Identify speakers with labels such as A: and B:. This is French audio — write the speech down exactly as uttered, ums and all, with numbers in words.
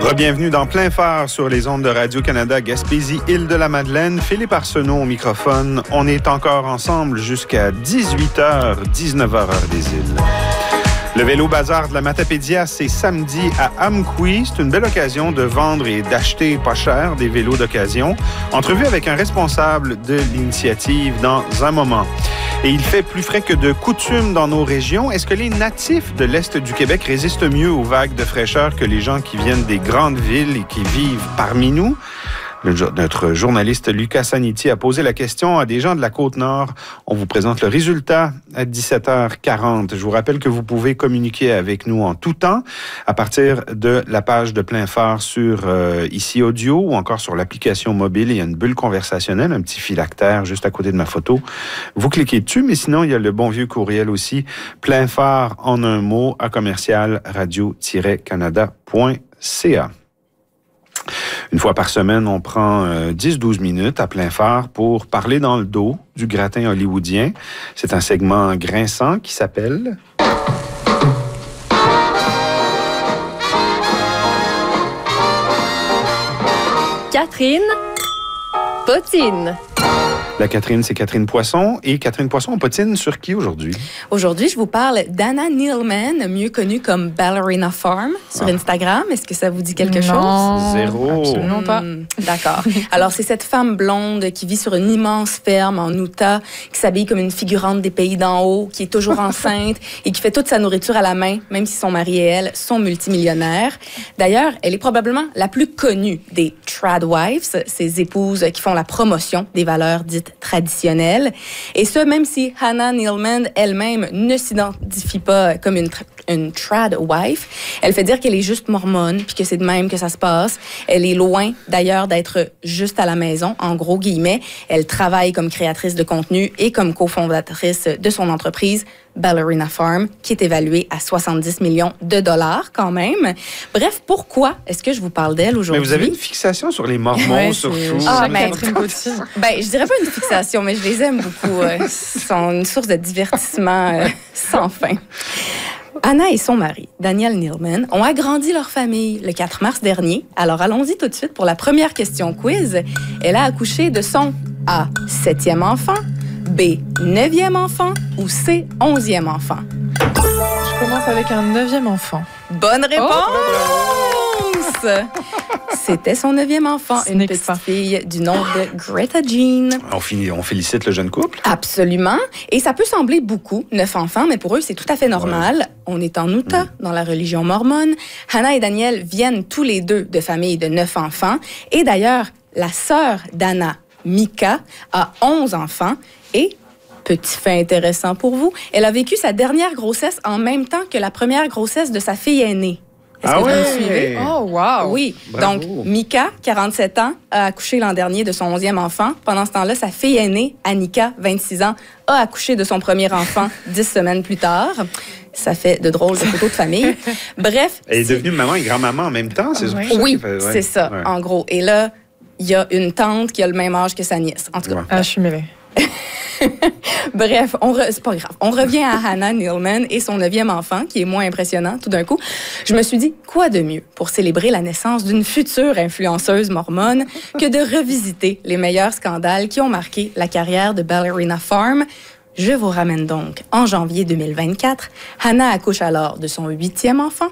A: Re-bienvenue dans Plein Phare sur les ondes de Radio-Canada Gaspésie-Île-de-la-Madeleine. Philippe Arsenault au microphone. On est encore ensemble jusqu'à dix-huit heures, dix-neuf heures heure des îles. Le vélo bazar de la Matapédia, c'est samedi à Amqui. C'est une belle occasion de vendre et d'acheter pas cher des vélos d'occasion. Entrevue avec un responsable de l'initiative dans un moment. Et il fait plus frais que de coutume dans nos régions. Est-ce que les natifs de l'Est du Québec résistent mieux aux vagues de fraîcheur que les gens qui viennent des grandes villes et qui vivent parmi nous? Le, notre journaliste Lucas Saniti a posé la question à des gens de la Côte-Nord. On vous présente le résultat à dix-sept heures quarante. Je vous rappelle que vous pouvez communiquer avec nous en tout temps à partir de la page de Plein Phare sur euh, ici audio ou encore sur l'application mobile. Il y a une bulle conversationnelle, un petit phylactère juste à côté de ma photo. Vous cliquez dessus, mais sinon, il y a le bon vieux courriel aussi. Plein Phare en un mot à commercial radio tiret canada point c a. Une fois par semaine, on prend euh, dix à douze minutes à Plein Phare pour parler dans le dos du gratin hollywoodien. C'est un segment grinçant qui s'appelle...
B: Catherine Potine.
A: La Catherine, c'est Catherine Poisson. Et Catherine Poisson, on potine sur qui aujourd'hui?
B: Aujourd'hui, je vous parle d'Anna Neilman, mieux connue comme Ballerina Farm sur ah. Instagram. Est-ce que ça vous dit quelque
C: non,
B: chose?
A: Zéro.
C: Absolument pas.
B: Mmh, d'accord. Alors, c'est cette femme blonde qui vit sur une immense ferme en Utah, qui s'habille comme une figurante des pays d'en haut, qui est toujours enceinte et qui fait toute sa nourriture à la main, même si son mari et elle sont multimillionnaires. D'ailleurs, elle est probablement la plus connue des Tradwives, ces épouses qui font la promotion des valeurs dites traditionnelle. Et ce, même si Hannah Neilman elle-même ne s'identifie pas comme une, tra- une trad wife, elle fait dire qu'elle est juste mormone, puis que c'est de même que ça se passe. Elle est loin, d'ailleurs, d'être juste à la maison, en gros guillemets. Elle travaille comme créatrice de contenu et comme cofondatrice de son entreprise, Ballerina Farm, qui est évaluée à soixante-dix millions de dollars quand même. Bref, pourquoi est-ce que je vous parle d'elle aujourd'hui?
A: Mais vous avez une fixation sur les Mormons,
C: ouais,
A: surtout.
B: Ah, mais
C: Catherine Potine.
B: Ben, je dirais pas une fixation, mais je les aime beaucoup. Euh, Ils sont une source de divertissement euh, sans fin. Anna et son mari, Daniel Neilman, ont agrandi leur famille le quatre mars dernier. Alors, allons-y tout de suite pour la première question quiz. Elle a accouché de son A, septième enfant, B, neuvième enfant ou C, onzième enfant?
C: Je commence avec un neuvième enfant.
B: Bonne réponse! Oh! C'était son neuvième enfant,
C: Ce
B: une petite fille du nom de Greta Jean.
A: On, finit, on félicite le jeune couple.
B: Absolument. Et ça peut sembler beaucoup, neuf enfants, mais pour eux, c'est tout à fait normal. Ouais. On est en Utah, mmh. dans la religion mormone. Hannah et Daniel viennent tous les deux de familles de neuf enfants. Et d'ailleurs, la sœur d'Anna, Mika, a onze enfants. Et, petit fait intéressant pour vous, elle a vécu sa dernière grossesse en même temps que la première grossesse de sa fille aînée. Est-ce
A: ah
B: que
A: ouais.
B: vous me suivez?
C: Oh, wow!
B: Oui.
A: Bravo.
B: Donc, Mika, quarante-sept ans, a accouché l'an dernier de son onzième enfant. Pendant ce temps-là, sa fille aînée, Annika, vingt-six ans, a accouché de son premier enfant dix semaines plus tard. Ça fait de drôles de photos de famille. Bref.
A: Elle est devenue maman et grand-maman en même temps, c'est
B: oui.
A: ça?
B: Oui,
A: fait, ouais.
B: c'est ça,
A: ouais.
B: en gros. Et là, il y a une tante qui a le même âge que sa nièce. En tout cas.
A: Ouais.
C: Ah, je suis mêlée.
B: Bref, on re... c'est pas grave. On revient à Hannah Neilman et son neuvième enfant, qui est moins impressionnant tout d'un coup. Je me suis dit, quoi de mieux pour célébrer la naissance d'une future influenceuse mormone que de revisiter les meilleurs scandales qui ont marqué la carrière de Ballerina Farm? Je vous ramène donc en janvier deux mille vingt-quatre. Hannah accouche alors de son huitième enfant.